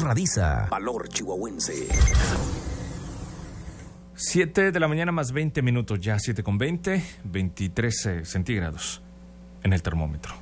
Radiza. Valor chihuahuense. 7 de la mañana más 20 minutos, ya 7:20, 23 centígrados en el termómetro.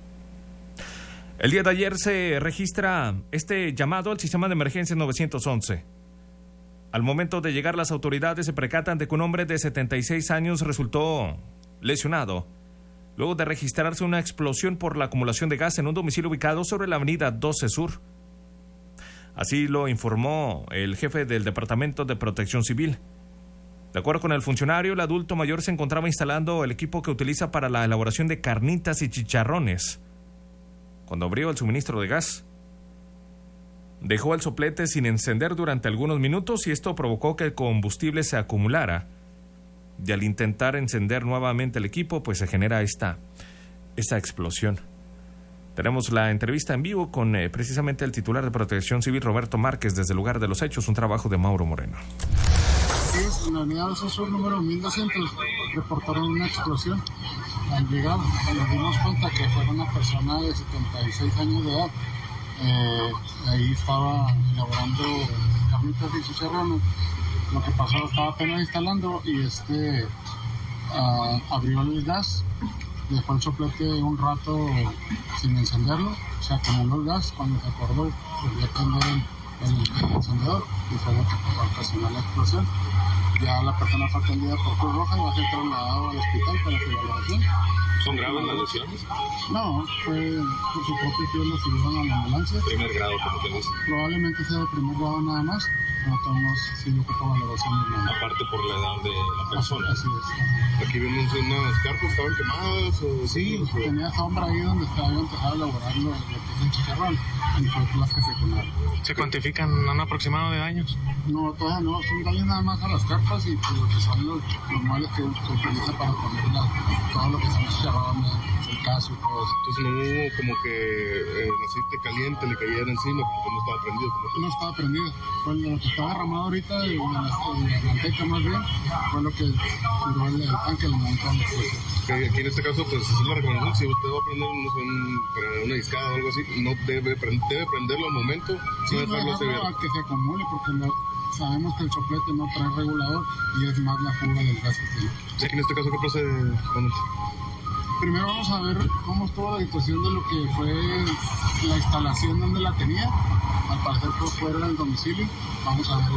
El día de ayer se registra este llamado al sistema de emergencias 911. Al momento de llegar, las autoridades se percatan de que un hombre de 76 años resultó lesionado luego de registrarse una explosión por la acumulación de gas en un domicilio ubicado sobre la avenida 12 Sur. Así lo informó el jefe del Departamento de Protección Civil. De acuerdo con el funcionario, el adulto mayor se encontraba instalando el equipo que utiliza para la elaboración de carnitas y chicharrones cuando abrió el suministro de gas. Dejó el soplete sin encender durante algunos minutos y esto provocó que el combustible se acumulara. Y al intentar encender nuevamente el equipo, pues se genera esta explosión. Tenemos la entrevista en vivo con precisamente el titular de Protección Civil, Roberto Márquez, desde el lugar de los hechos, un trabajo de Mauro Moreno. En la avenida 12 Sur, número 1200, reportaron una explosión. Al llegar, nos dimos cuenta que fue una persona de 76 años de edad. Ahí estaba elaborando carnitas y chicharrones. Lo que pasó, estaba apenas instalando y abrió el gas, dejó el soplete un rato sin encenderlo, se acumuló el gas. Cuando se acordó, volvió a prender el encendedor y fue lo que ocasionó la explosión. Ya la persona fue atendida por Cruz Roja y va a ser trasladado al hospital para su evaluación. ¿Son graves las lesiones? No, fue por su propio pie, lo subieron a la ambulancia. Primer grado, como te dice. Probablemente sea de primer grado nada más, pero todos sí lo ocupa valoración normal. Aparte por la edad de la persona. Así es. Aquí vemos unas carpas, ¿estaban quemadas? Sí, tenía sombra ahí donde habían empezado a elaborar lo que es el chicharrón y fue las que se quemaron. ¿Se cuantifican un aproximado de daños? No, todavía no, son daños nada más a las carpas y pues, lo que son los muebles que se utiliza para poner todo lo que son los chicharrones, el caso y todo eso. Entonces no hubo como que el aceite caliente le cayera encima porque no estaba prendido. No estaba prendido, fue lo que estaba derramado ahorita, la manteca más bien, fue lo que tiró el tanque al momento de la explosión. Aquí en este caso, pues es la recomendación, si usted va a prender una discada o algo así, no debe prenderlo al momento, sí, no dejarlo a que se acumule, porque sabemos que el soplete no trae regulador y es más la fuga del gas que tiene. Aquí en este caso, ¿qué procede? Primero vamos a ver cómo estuvo la situación de lo que fue la instalación donde la tenía. Al parecer fue fuera del domicilio. Vamos a ver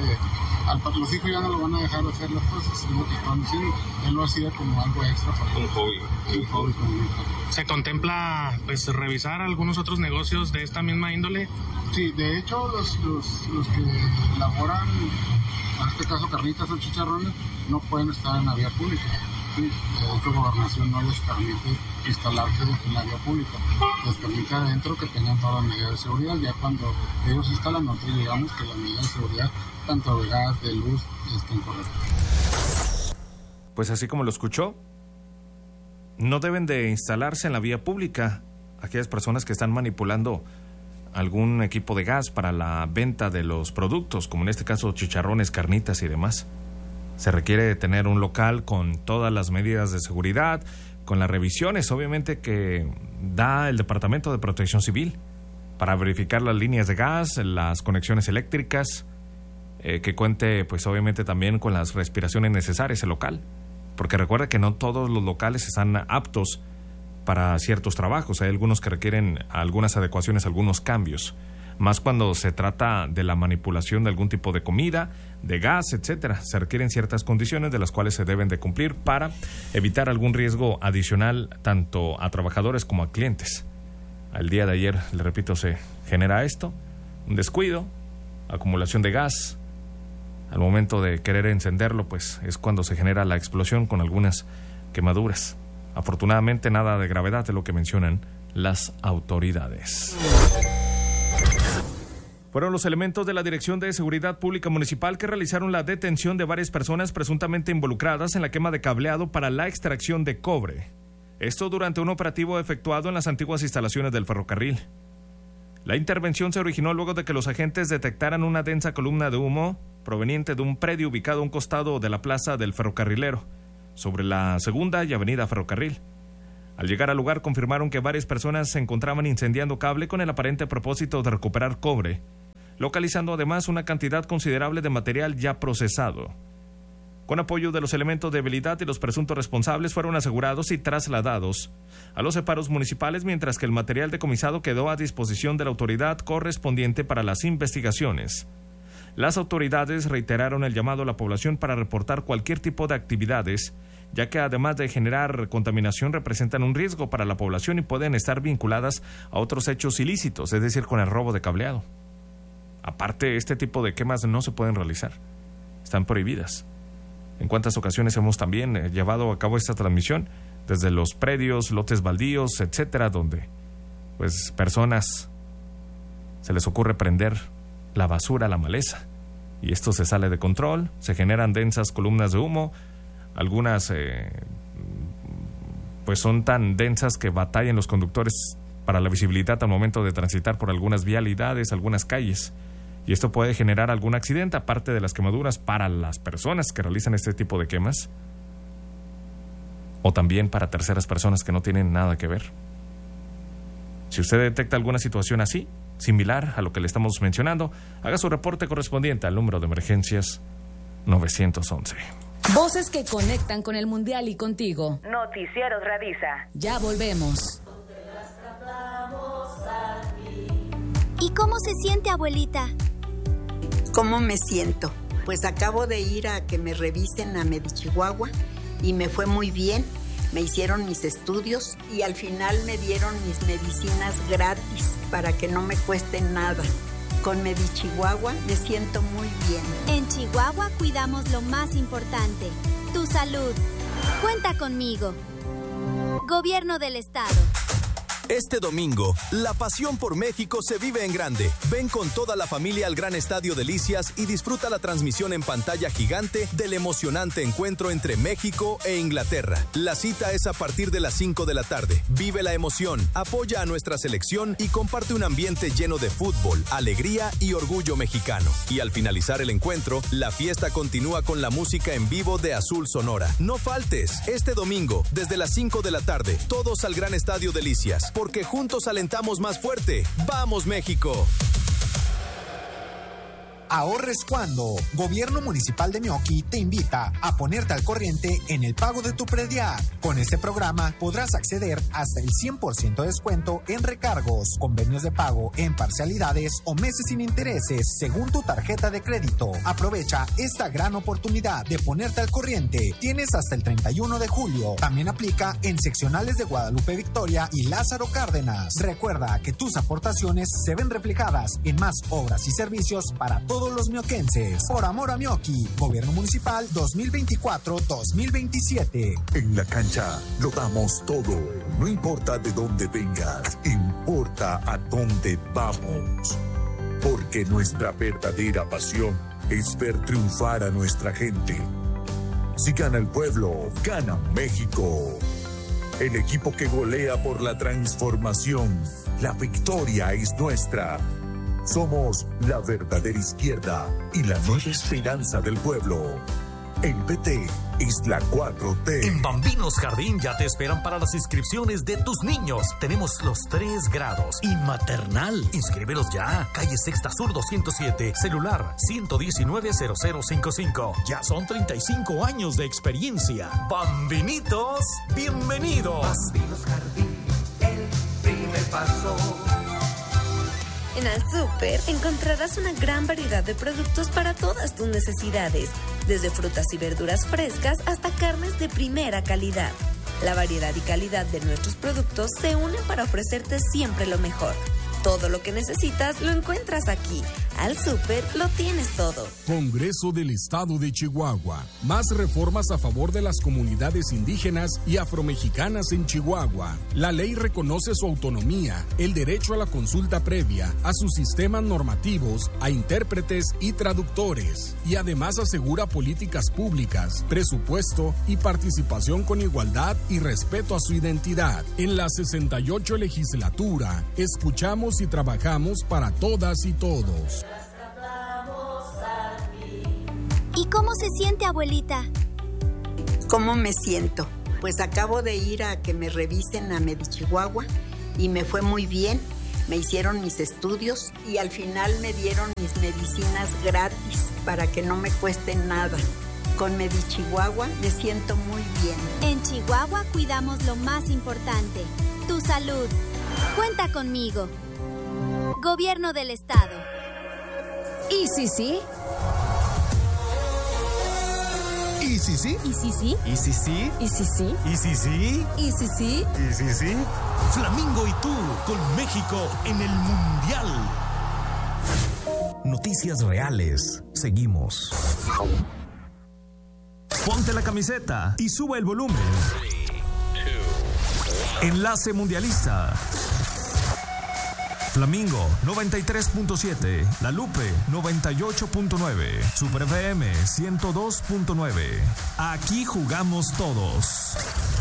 los hijos ya no lo van a dejar hacer las cosas, es lo que están diciendo. Él lo hacía como algo extra para un hobby. ¿Se contempla pues revisar algunos otros negocios de esta misma índole? Sí, de hecho los que elaboran, en este caso carnitas o chicharrones, no pueden estar en la vía pública. Sí, de hecho Gobernación no les permite instalarse en la vía pública, les permite adentro que tengan todas las medidas de seguridad. Ya cuando ellos instalan, nosotros digamos que las medidas de seguridad, tanto de gas, de luz, estén correctas. Pues así como lo escuchó, no deben de instalarse en la vía pública aquellas personas que están manipulando algún equipo de gas para la venta de los productos, como en este caso chicharrones, carnitas y demás. Se requiere tener un local con todas las medidas de seguridad, con las revisiones, obviamente, que da el Departamento de Protección Civil para verificar las líneas de gas, las conexiones eléctricas, que cuente, pues obviamente, también con las respiraciones necesarias el local. Porque recuerda que no todos los locales están aptos para ciertos trabajos. Hay algunos que requieren algunas adecuaciones, algunos cambios. Más cuando se trata de la manipulación de algún tipo de comida, de gas, etcétera. Se requieren ciertas condiciones de las cuales se deben de cumplir para evitar algún riesgo adicional tanto a trabajadores como a clientes. Al día de ayer, le repito, se genera esto, un descuido, acumulación de gas. Al momento de querer encenderlo, pues es cuando se genera la explosión con algunas quemaduras. Afortunadamente, nada de gravedad de lo que mencionan las autoridades. Fueron los elementos de la Dirección de Seguridad Pública Municipal que realizaron la detención de varias personas presuntamente involucradas en la quema de cableado para la extracción de cobre. Esto durante un operativo efectuado en las antiguas instalaciones del ferrocarril. La intervención se originó luego de que los agentes detectaran una densa columna de humo proveniente de un predio ubicado a un costado de la plaza del ferrocarrilero, sobre la Segunda y Avenida Ferrocarril. Al llegar al lugar confirmaron que varias personas se encontraban incendiando cable con el aparente propósito de recuperar cobre, localizando además una cantidad considerable de material ya procesado. Con apoyo de los elementos de habilidad y los presuntos responsables fueron asegurados y trasladados a los separos municipales, mientras que el material decomisado quedó a disposición de la autoridad correspondiente para las investigaciones. Las autoridades reiteraron el llamado a la población para reportar cualquier tipo de actividades, ya que además de generar contaminación representan un riesgo para la población y pueden estar vinculadas a otros hechos ilícitos, es decir, con el robo de cableado. Aparte, este tipo de quemas no se pueden realizar, están prohibidas. En cuántas ocasiones hemos también llevado a cabo esta transmisión desde los predios, lotes baldíos, etcétera, donde pues personas se les ocurre prender la basura, la maleza, y esto se sale de control, se generan densas columnas de humo, algunas pues son tan densas que batallan los conductores para la visibilidad al momento de transitar por algunas vialidades, algunas calles. Y esto puede generar algún accidente, aparte de las quemaduras para las personas que realizan este tipo de quemas, o también para terceras personas que no tienen nada que ver. Si usted detecta alguna situación así, similar a lo que le estamos mencionando, haga su reporte correspondiente al número de emergencias 911. Voces que conectan con el Mundial y contigo. Noticieros Radisa. Ya volvemos. ¿Y cómo se siente, abuelita? ¿Cómo me siento? Pues acabo de ir a que me revisen a Medichihuahua y me fue muy bien. Me hicieron mis estudios y al final me dieron mis medicinas gratis para que no me cueste nada. Con Medichihuahua me siento muy bien. En Chihuahua cuidamos lo más importante, tu salud. Cuenta conmigo. Gobierno del Estado. Este domingo, la pasión por México se vive en grande. Ven con toda la familia al Gran Estadio Delicias y disfruta la transmisión en pantalla gigante del emocionante encuentro entre México e Inglaterra. La cita es a partir de las 5 de la tarde. Vive la emoción, apoya a nuestra selección y comparte un ambiente lleno de fútbol, alegría y orgullo mexicano. Y al finalizar el encuentro, la fiesta continúa con la música en vivo de Azul Sonora. No faltes, este domingo, desde las 5 de la tarde, todos al Gran Estadio Delicias. Porque juntos alentamos más fuerte. ¡Vamos, México! Ahorres cuando. Gobierno Municipal de Meoqui te invita a ponerte al corriente en el pago de tu predial. Con este programa podrás acceder hasta el 100% de descuento en recargos, convenios de pago en parcialidades o meses sin intereses según tu tarjeta de crédito. Aprovecha esta gran oportunidad de ponerte al corriente. Tienes hasta el 31 de julio. También aplica en seccionales de Guadalupe Victoria y Lázaro Cárdenas. Recuerda que tus aportaciones se ven reflejadas en más obras y servicios para todos los mioquenses. Por amor a Meoqui, Gobierno Municipal 2024-2027. En la cancha lo damos todo. No importa de dónde vengas, importa a dónde vamos. Porque nuestra verdadera pasión es ver triunfar a nuestra gente. Si gana el pueblo, gana México. El equipo que golea por la transformación. La victoria es nuestra. Somos la verdadera izquierda y la nueva esperanza del pueblo. El PT es la 4T. En Bambinos Jardín ya te esperan para las inscripciones de tus niños. Tenemos los 3 grados y maternal. Inscríbelos ya. Calle Sexta Sur 207, celular 119-0055. Ya son 35 años de experiencia. Bambinitos, bienvenidos. Bambinos Jardín, el primer paso. En Al Súper encontrarás una gran variedad de productos para todas tus necesidades, desde frutas y verduras frescas hasta carnes de primera calidad. La variedad y calidad de nuestros productos se unen para ofrecerte siempre lo mejor. Todo lo que necesitas lo encuentras aquí. Al Súper lo tienes todo. Congreso del Estado de Chihuahua. Más reformas a favor de las comunidades indígenas y afromexicanas en Chihuahua. La ley reconoce su autonomía, el derecho a la consulta previa, a sus sistemas normativos, a intérpretes y traductores. Y además asegura políticas públicas, presupuesto y participación con igualdad y respeto a su identidad. En la 68 legislatura, escuchamos y trabajamos para todas y todos. ¿Y cómo se siente, abuelita? ¿Cómo me siento? Pues acabo de ir a que me revisen a Medichihuahua y me fue muy bien. me hicieron mis estudios y al final me dieron mis medicinas gratis para que no me cuesten nada. Con Medichihuahua me siento muy bien. En Chihuahua cuidamos lo más importante, tu salud. Cuenta conmigo. Gobierno del Estado. ¿Y si sí? ¿Y si sí? ¿Y si sí? ¿Y si sí? ¿Y si sí? ¿Y si sí? ¿Y si sí? ¿Y si sí? Flamingo y tú, con México en el Mundial. Noticias reales. Seguimos. Ponte la camiseta y sube el volumen. Enlace Mundialista. Flamingo 93.7, La Lupe 98.9, Super FM 102.9. Aquí jugamos todos.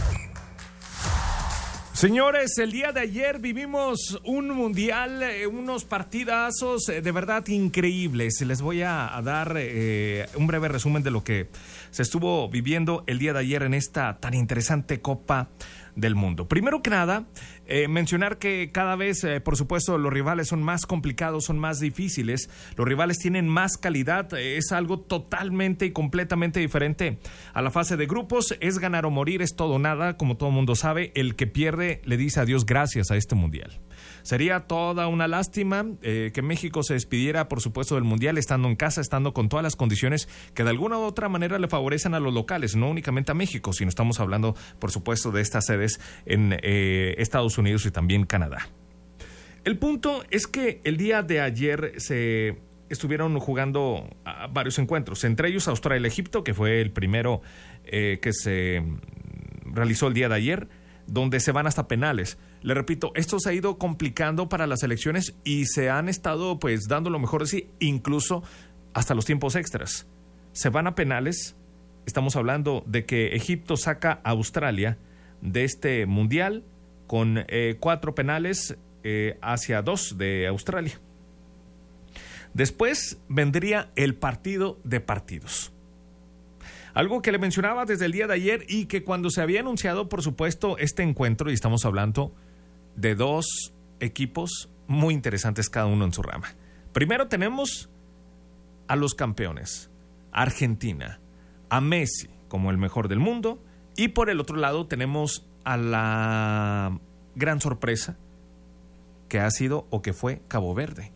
Señores, el día de ayer vivimos un mundial, unos partidazos de verdad increíbles. Les voy a dar un breve resumen de lo que se estuvo viviendo el día de ayer en esta tan interesante Copa del Mundo. Primero que nada, mencionar que cada vez, por supuesto, los rivales son más complicados, son más difíciles, los rivales tienen más calidad, es algo totalmente y completamente diferente a la fase de grupos, es ganar o morir, es todo o nada, como todo el mundo sabe, el que pierde le dice adiós gracias a este mundial. Sería toda una lástima que México se despidiera, por supuesto, del mundial, estando en casa, estando con todas las condiciones que de alguna u otra manera le favorecen a los locales, no únicamente a México, sino estamos hablando, por supuesto, de estas sedes en Estados Unidos y también Canadá. El punto es que el día de ayer se estuvieron jugando varios encuentros, entre ellos Australia-Egipto, que fue el primero que se realizó el día de ayer, donde se van hasta penales. Le repito, esto se ha ido complicando para las selecciones y se han estado pues dando lo mejor de sí, incluso hasta los tiempos extras. Se van a penales, estamos hablando de que Egipto saca a Australia de este mundial con 4 penales hacia 2 de Australia. Después vendría el partido de partidos. Algo que le mencionaba desde el día de ayer y que cuando se había anunciado, por supuesto, este encuentro, y estamos hablando de 2 equipos muy interesantes cada uno en su rama. Primero tenemos a los campeones, Argentina, a Messi como el mejor del mundo, y por el otro lado tenemos a la gran sorpresa que ha sido o que fue Cabo Verde.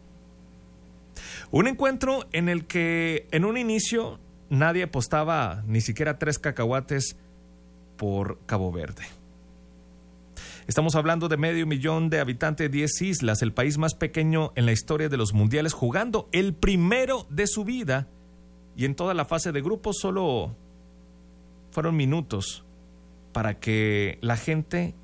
Un encuentro en el que en un inicio nadie apostaba ni siquiera 3 cacahuates por Cabo Verde. Estamos hablando de 500,000 de habitantes, 10 islas, el país más pequeño en la historia de los mundiales, jugando el primero de su vida. Y en toda la fase de grupos solo fueron minutos para que la gente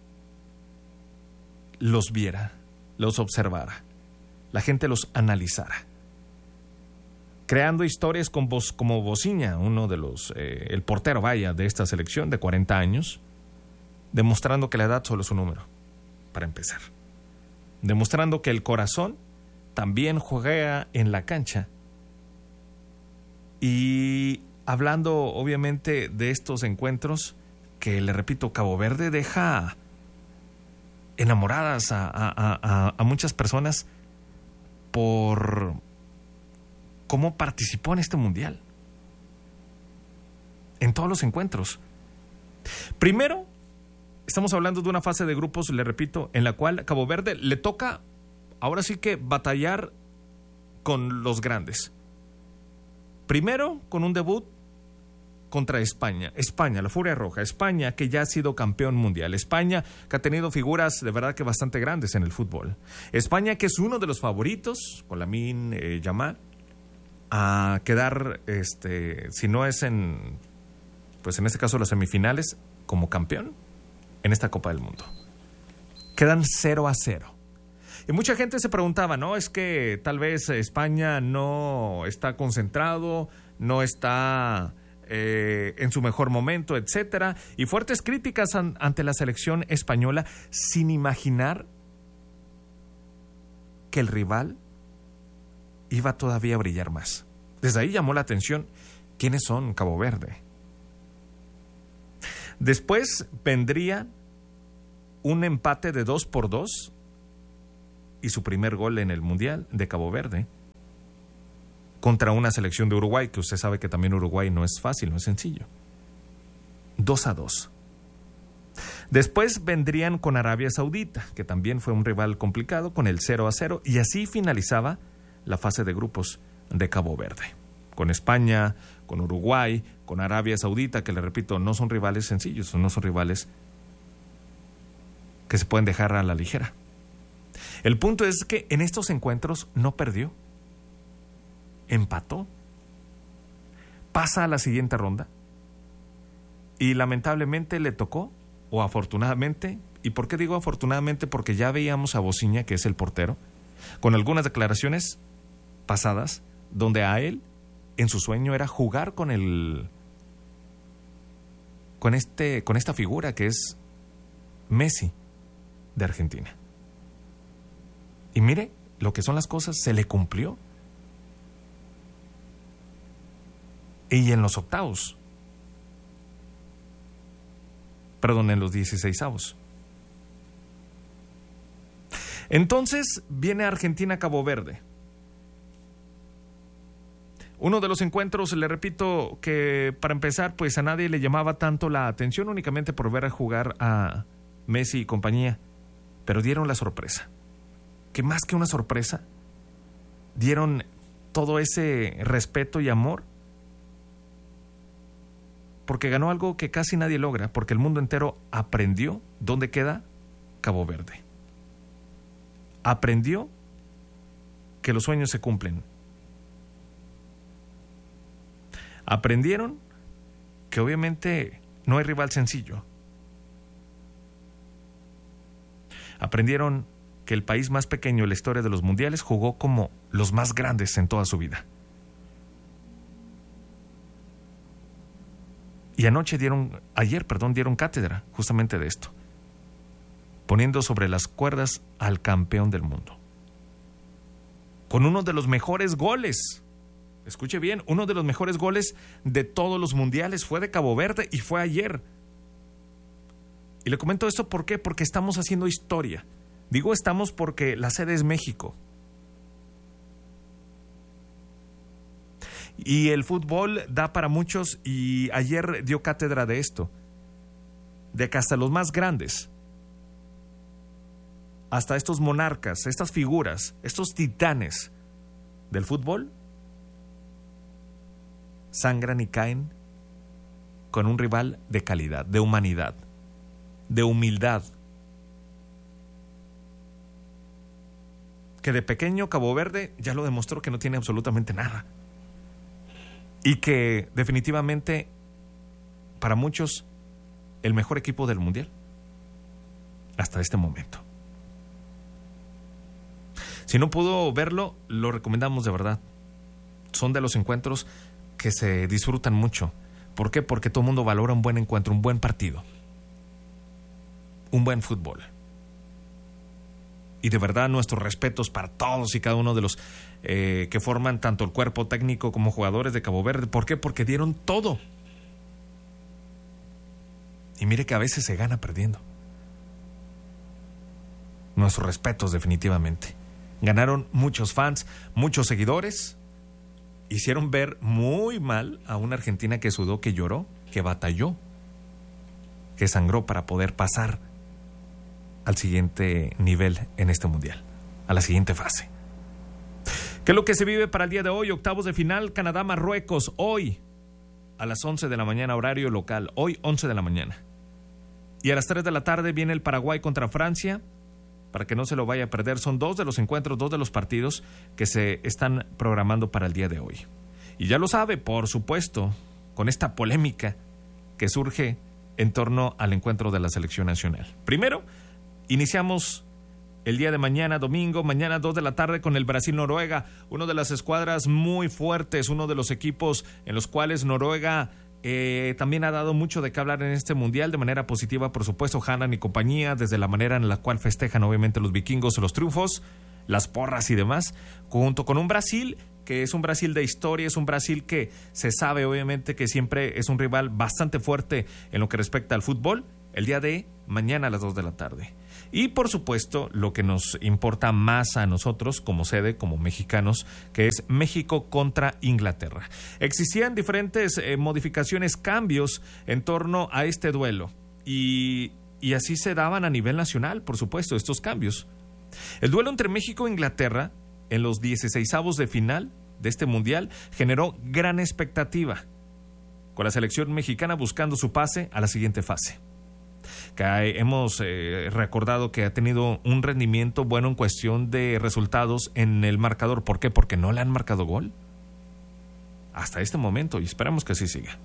los viera, los observara, la gente los analizara, creando historias como Bociña, uno de los, el portero, de esta selección de 40 años, demostrando que la edad solo es un número, para empezar. Demostrando que el corazón también juega en la cancha. Y hablando, obviamente, de estos encuentros que, le repito, Cabo Verde deja enamoradas a muchas personas por cómo participó en este mundial, en todos los encuentros. Primero, estamos hablando de una fase de grupos, le repito, en la cual Cabo Verde le toca, ahora sí que batallar con los grandes. Primero, con un debut contra España. España, la Furia Roja. España, que ya ha sido campeón mundial. España, que ha tenido figuras de verdad que bastante grandes en el fútbol. España, que es uno de los favoritos, con Lamine Yamal, a quedar, si no es pues en este caso las semifinales, como campeón en esta Copa del Mundo. Quedan 0-0. Y mucha gente se preguntaba, ¿no? Es que tal vez España no está concentrado, no está en su mejor momento, etcétera. Y fuertes críticas ante la selección española, sin imaginar que el rival iba todavía a brillar más. Desde ahí llamó la atención quiénes son Cabo Verde. Después vendría un empate de 2-2 y su primer gol en el Mundial de Cabo Verde contra una selección de Uruguay, que usted sabe que también Uruguay no es fácil, no es sencillo. 2-2. Después vendrían con Arabia Saudita, que también fue un rival complicado, con el 0-0, y así finalizaba la fase de grupos de Cabo Verde. Con España, con Uruguay, con Arabia Saudita, que le repito, no son rivales sencillos, no son rivales que se pueden dejar a la ligera. El punto es que en estos encuentros no perdió, empató, pasa a la siguiente ronda y lamentablemente le tocó, o afortunadamente, ¿y por qué digo afortunadamente? Porque ya veíamos a Bociña, que es el portero, con algunas declaraciones pasadas donde a él en su sueño era jugar con esta figura que es Messi de Argentina. Y mire lo que son las cosas, se le cumplió. Y en los octavos, perdón, en los 16avos. Entonces viene Argentina-Cabo Verde. Uno de los encuentros, le repito, que para empezar, pues a nadie le llamaba tanto la atención únicamente por ver a jugar a Messi y compañía, pero dieron la sorpresa. Que más que una sorpresa, dieron todo ese respeto y amor, porque ganó algo que casi nadie logra, porque el mundo entero aprendió dónde queda Cabo Verde. Aprendió que los sueños se cumplen. Aprendieron que obviamente no hay rival sencillo. Aprendieron que el país más pequeño en la historia de los mundiales jugó como los más grandes en toda su vida. Y ayer dieron cátedra justamente de esto, poniendo sobre las cuerdas al campeón del mundo. Con uno de los mejores goles, escuche bien, uno de los mejores goles de todos los mundiales fue de Cabo Verde y fue ayer. Y le comento esto, ¿por qué? Porque estamos haciendo historia. Digo estamos porque la sede es México. Y el fútbol da para muchos, y ayer dio cátedra de esto, de que hasta los más grandes, hasta estos monarcas, estas figuras, estos titanes del fútbol, sangran y caen con un rival de calidad, de humanidad, de humildad. Que de pequeño Cabo Verde ya lo demostró que no tiene absolutamente nada. Y que definitivamente, para muchos, el mejor equipo del mundial hasta este momento. Si no pudo verlo, lo recomendamos de verdad. Son de los encuentros que se disfrutan mucho. ¿Por qué? Porque todo el mundo valora un buen encuentro, un buen partido, un buen fútbol. Y de verdad nuestros respetos para todos y cada uno de los que forman tanto el cuerpo técnico como jugadores de Cabo Verde. ¿Por qué? Porque dieron todo. Y mire que a veces se gana perdiendo. Nuestros respetos definitivamente. Ganaron muchos fans, muchos seguidores. Hicieron ver muy mal a una Argentina que sudó, que lloró, que batalló, que sangró para poder pasar al siguiente nivel en este mundial, a la siguiente fase. ¿Qué es lo que se vive para el día de hoy? Octavos de final, Canadá-Marruecos, hoy a las 11 de la mañana, horario local, hoy 11 de la mañana. Y a las 3 de la tarde viene el Paraguay contra Francia, para que no se lo vaya a perder. Son dos de los encuentros, dos de los partidos que se están programando para el día de hoy. Y ya lo sabe, por supuesto, con esta polémica que surge en torno al encuentro de la selección nacional. Primero, iniciamos el día de mañana, domingo, mañana 2 de la tarde con el Brasil-Noruega, una de las escuadras muy fuertes, uno de los equipos en los cuales Noruega también ha dado mucho de qué hablar en este mundial, de manera positiva, por supuesto, Haaland y compañía, desde la manera en la cual festejan obviamente los vikingos los triunfos, las porras y demás, junto con un Brasil que es un Brasil de historia, es un Brasil que se sabe obviamente que siempre es un rival bastante fuerte en lo que respecta al fútbol, el día de mañana a las 2 de la tarde. Y por supuesto, lo que nos importa más a nosotros como sede, como mexicanos, que es México contra Inglaterra. Existían diferentes modificaciones, cambios en torno a este duelo. Y así se daban a nivel nacional, por supuesto, estos cambios. El duelo entre México e Inglaterra en los 16avos de final de este mundial generó gran expectativa, con la selección mexicana buscando su pase a la siguiente fase. Que hemos recordado que ha tenido un rendimiento bueno en cuestión de resultados en el marcador. ¿Por qué? Porque no le han marcado gol hasta este momento y esperamos que así siga.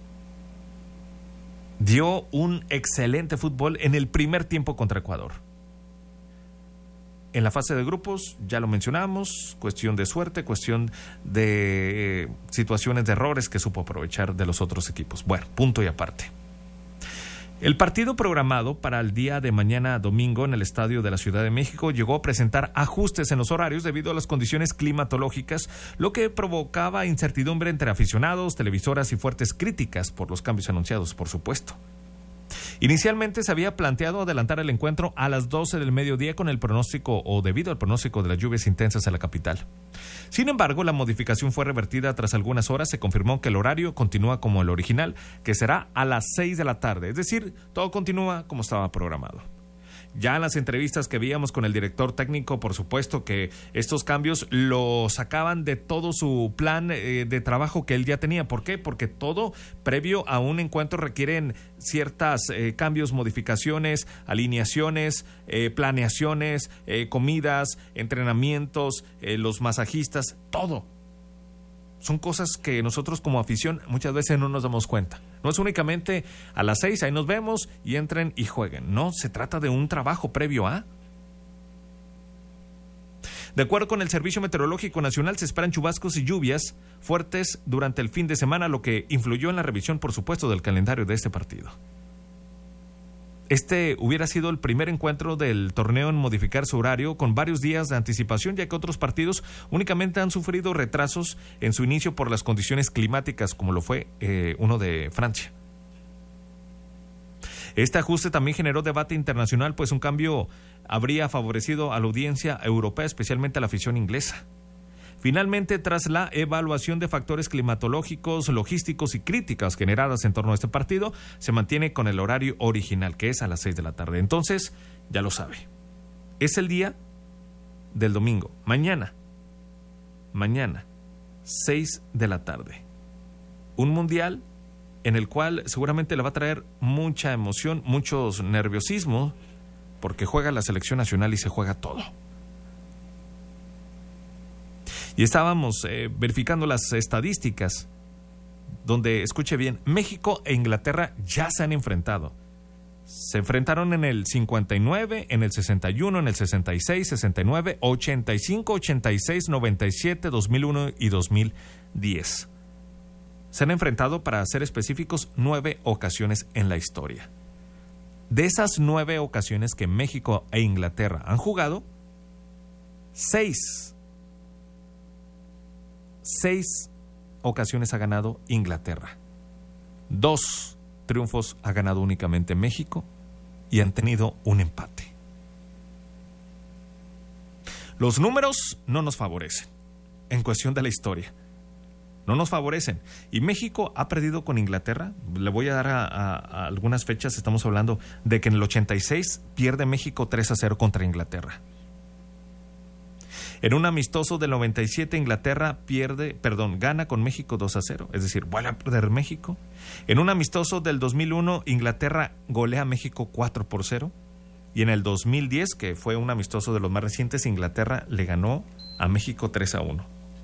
Dio un excelente fútbol en el primer tiempo contra Ecuador. En la fase de grupos, ya lo mencionamos, cuestión de suerte, cuestión de situaciones de errores que supo aprovechar de los otros equipos. Bueno, punto y aparte. El partido programado para el día de mañana domingo en el Estadio de la Ciudad de México llegó a presentar ajustes en los horarios debido a las condiciones climatológicas, lo que provocaba incertidumbre entre aficionados, televisoras y fuertes críticas por los cambios anunciados, por supuesto. Inicialmente se había planteado adelantar el encuentro a las 12 del mediodía con el pronóstico o debido al pronóstico de las lluvias intensas en la capital. Sin embargo, la modificación fue revertida tras algunas horas. Se confirmó que el horario continúa como el original, que será a las 6 de la tarde. Es decir, todo continúa como estaba programado. Ya en las entrevistas que veíamos con el director técnico, por supuesto que estos cambios lo sacaban de todo su plan de trabajo que él ya tenía. ¿Por qué? Porque todo previo a un encuentro requieren ciertas cambios, modificaciones, alineaciones, planeaciones, comidas, entrenamientos, los masajistas, todo. Son cosas que nosotros como afición muchas veces no nos damos cuenta. No es únicamente a las 6, ahí nos vemos y entren y jueguen. No, se trata de un trabajo previo a. De acuerdo con el Servicio Meteorológico Nacional, se esperan chubascos y lluvias fuertes durante el fin de semana, lo que influyó en la revisión, por supuesto, del calendario de este partido. Este hubiera sido el primer encuentro del torneo en modificar su horario con varios días de anticipación, ya que otros partidos únicamente han sufrido retrasos en su inicio por las condiciones climáticas, como lo fue uno de Francia. Este ajuste también generó debate internacional, pues un cambio habría favorecido a la audiencia europea, especialmente a la afición inglesa. Finalmente, tras la evaluación de factores climatológicos, logísticos y críticas generadas en torno a este partido, se mantiene con el horario original, que es a las 6 de la tarde. Entonces, ya lo sabe. Es el día del domingo. Mañana, 6 de la tarde. Un mundial en el cual seguramente le va a traer mucha emoción, muchos nerviosismo, porque juega la selección nacional y se juega todo. Y estábamos verificando las estadísticas donde, escuche bien, México e Inglaterra ya se han enfrentado. Se enfrentaron en el 59, en el 61, en el 66, 69, 85, 86, 97, 2001 y 2010. Se han enfrentado, para ser específicos, 9 ocasiones en la historia. De esas 9 ocasiones que México e Inglaterra han jugado, 6 ocasiones ha ganado Inglaterra. 2 triunfos ha ganado únicamente México y han tenido un empate. Los números no nos favorecen en cuestión de la historia. No nos favorecen. Y México ha perdido con Inglaterra. Le voy a dar a algunas fechas. Estamos hablando de que en el 86 pierde México 3-0 contra En un amistoso del 97, Inglaterra gana con México 2-0. Es decir, vuelve a perder México. En un amistoso del 2001, Inglaterra golea a México 4-0. Y en el 2010, que fue un amistoso de los más recientes, Inglaterra le ganó a México 3-1.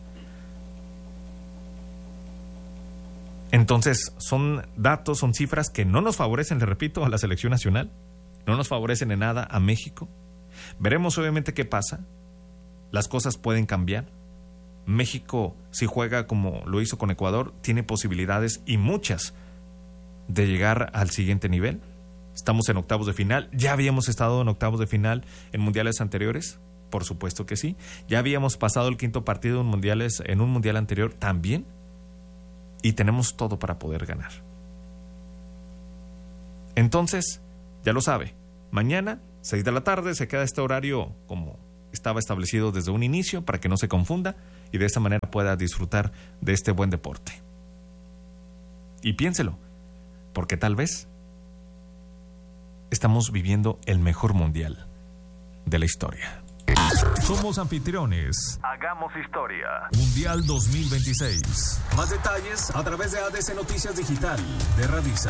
Entonces, son datos, son cifras que no nos favorecen, le repito, a la selección nacional. No nos favorecen en nada a México. Veremos obviamente qué pasa. Las cosas pueden cambiar. México, si juega como lo hizo con Ecuador, tiene posibilidades y muchas de llegar al siguiente nivel. Estamos en octavos de final. ¿Ya habíamos estado en octavos de final en mundiales anteriores? Por supuesto que sí. ¿Ya habíamos pasado el quinto partido en un mundial anterior? También. Y tenemos todo para poder ganar. Entonces, ya lo sabe, mañana 6 de la tarde, se queda este horario como estaba establecido desde un inicio para que no se confunda y de esta manera pueda disfrutar de este buen deporte. Y piénselo, porque tal vez estamos viviendo el mejor mundial de la historia. Somos anfitriones. Hagamos historia. Mundial 2026. Más detalles a través de ADC Noticias Digital de Radisa.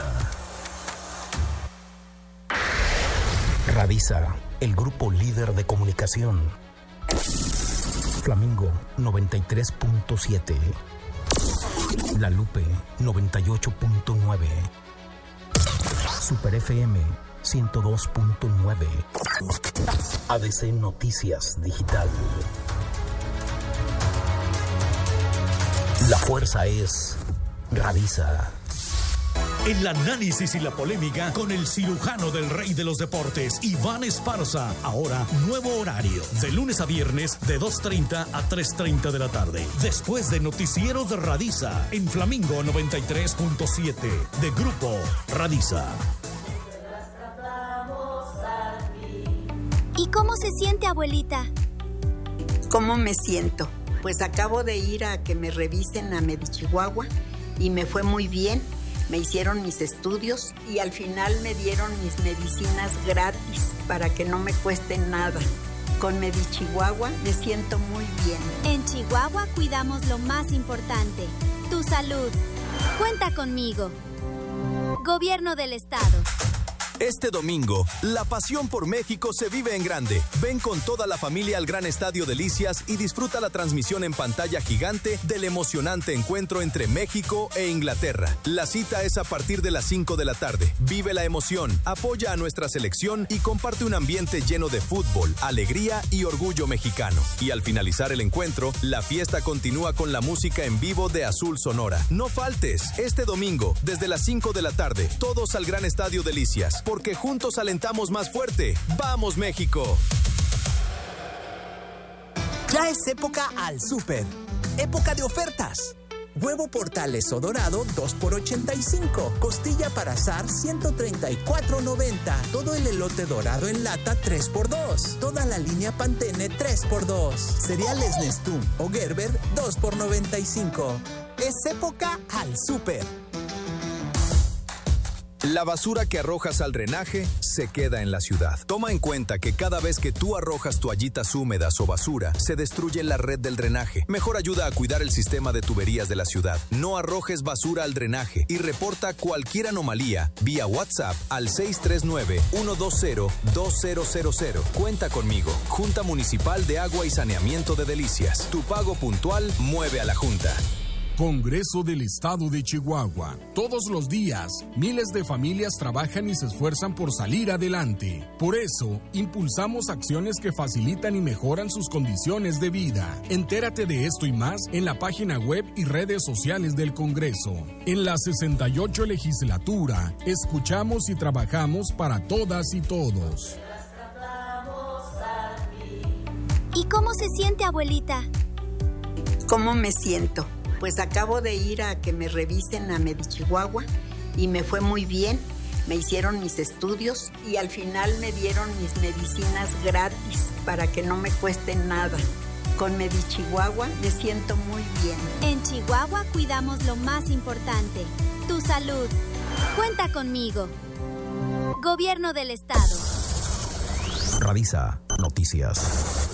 Radisa, el grupo líder de comunicación. Flamingo 93.7. La Lupe 98.9. Super FM 102.9. ADC Noticias Digital. La fuerza es Radisa. El análisis y la polémica con el cirujano del rey de los deportes, Iván Esparza. Ahora, nuevo horario. De lunes a viernes, de 2:30 a 3:30 de la tarde. Después de Noticiero de Radisa, en Flamingo 93.7, de Grupo Radisa. ¿Y cómo se siente, abuelita? ¿Cómo me siento? Pues acabo de ir a que me revisen a Medichihuahua y me fue muy bien. Me hicieron mis estudios y al final me dieron mis medicinas gratis para que no me cueste nada. Con Medichihuahua me siento muy bien. En Chihuahua cuidamos lo más importante, tu salud. Cuenta conmigo. Gobierno del Estado. Este domingo, la pasión por México se vive en grande. Ven con toda la familia al Gran Estadio Delicias y disfruta la transmisión en pantalla gigante del emocionante encuentro entre México e Inglaterra. La cita es a partir de las 5 de la tarde. Vive la emoción, apoya a nuestra selección y comparte un ambiente lleno de fútbol, alegría y orgullo mexicano. Y al finalizar el encuentro, la fiesta continúa con la música en vivo de Azul Sonora. No faltes, este domingo, desde las 5 de la tarde, todos al Gran Estadio Delicias. Porque juntos alentamos más fuerte. ¡Vamos, México! Ya es época al súper. Época de ofertas. Huevo Portales o dorado 2 por $85. Costilla para asar 134.90. Todo el elote dorado en lata 3 por $2. Toda la línea Pantene 3 por $2. Cereales Nestum o Gerber 2 por $95. Es época al súper. La basura que arrojas al drenaje se queda en la ciudad. Toma en cuenta que cada vez que tú arrojas toallitas húmedas o basura, se destruye la red del drenaje. Mejor ayuda a cuidar el sistema de tuberías de la ciudad. No arrojes basura al drenaje y reporta cualquier anomalía vía WhatsApp al 639-120-2000. Cuenta conmigo. Junta Municipal de Agua y Saneamiento de Delicias. Tu pago puntual mueve a la Junta. Congreso del Estado de Chihuahua. Todos los días, miles de familias trabajan y se esfuerzan por salir adelante. Por eso, impulsamos acciones que facilitan y mejoran sus condiciones de vida. Entérate de esto y más en la página web y redes sociales del Congreso. En la 68 legislatura, escuchamos y trabajamos para todas y todos. ¿Y cómo se siente, abuelita? ¿Cómo me siento? Pues acabo de ir a que me revisen a Medichihuahua y me fue muy bien. Me hicieron mis estudios y al final me dieron mis medicinas gratis para que no me cueste nada. Con Medichihuahua me siento muy bien. En Chihuahua cuidamos lo más importante, tu salud. Cuenta conmigo. Gobierno del Estado. Radisa Noticias.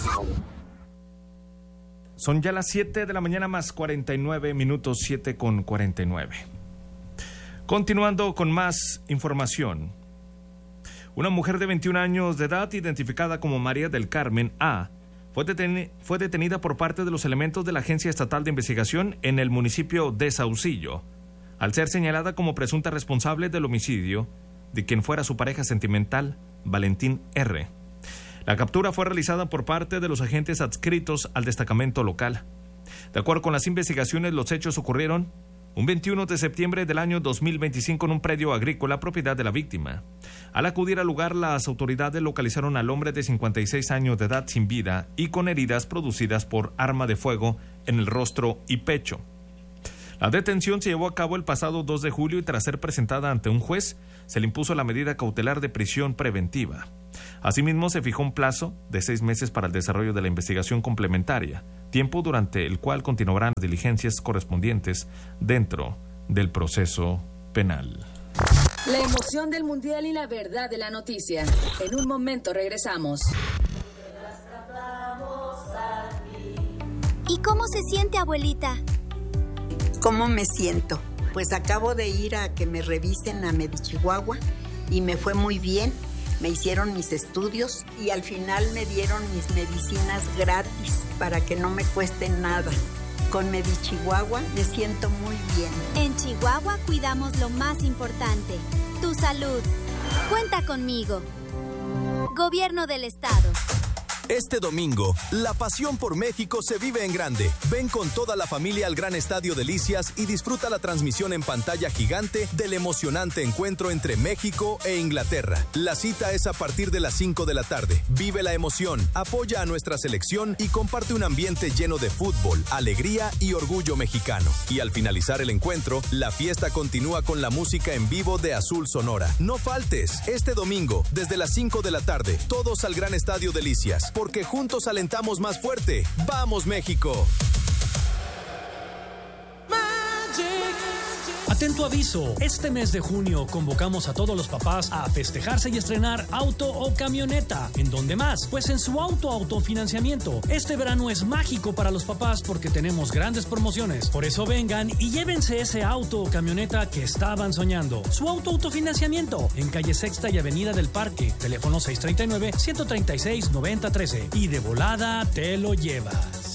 Son ya las 7 de la mañana más 49 minutos, 7:49. Continuando con más información. Una mujer de 21 años de edad, identificada como María del Carmen A., fue detenida por parte de los elementos de la Agencia Estatal de Investigación en el municipio de Saucillo, al ser señalada como presunta responsable del homicidio de quien fuera su pareja sentimental, Valentín R. La captura fue realizada por parte de los agentes adscritos al destacamento local. De acuerdo con las investigaciones, los hechos ocurrieron un 21 de septiembre del año 2025 en un predio agrícola propiedad de la víctima. Al acudir al lugar, las autoridades localizaron al hombre de 56 años de edad sin vida y con heridas producidas por arma de fuego en el rostro y pecho. La detención se llevó a cabo el pasado 2 de julio y tras ser presentada ante un juez, se le impuso la medida cautelar de prisión preventiva. Asimismo, se fijó un plazo de 6 meses para el desarrollo de la investigación complementaria, tiempo durante el cual continuarán las diligencias correspondientes dentro del proceso penal. La emoción del Mundial y la verdad de la noticia. En un momento regresamos. ¿Y cómo se siente, abuelita? ¿Cómo me siento? Pues acabo de ir a que me revisen a Medichihuahua y me fue muy bien. Me hicieron mis estudios y al final me dieron mis medicinas gratis para que no me cuesten nada. Con Medichihuahua me siento muy bien. En Chihuahua cuidamos lo más importante, tu salud. Cuenta conmigo. Gobierno del Estado. Este domingo, la pasión por México se vive en grande. Ven con toda la familia al Gran Estadio Delicias y disfruta la transmisión en pantalla gigante del emocionante encuentro entre México e Inglaterra. La cita es a partir de las 5 de la tarde. Vive la emoción, apoya a nuestra selección y comparte un ambiente lleno de fútbol, alegría y orgullo mexicano. Y al finalizar el encuentro, la fiesta continúa con la música en vivo de Azul Sonora. No faltes, este domingo, desde las 5 de la tarde, todos al Gran Estadio Delicias. Porque juntos alentamos más fuerte. ¡Vamos, México! Atento aviso, este mes de junio convocamos a todos los papás a festejarse y estrenar auto o camioneta. ¿En dónde más? Pues en su autofinanciamiento. Este verano es mágico para los papás porque tenemos grandes promociones. Por eso vengan y llévense ese auto o camioneta que estaban soñando. Su autofinanciamiento en calle Sexta y Avenida del Parque. Teléfono 639-136-9013. Y de volada te lo llevas.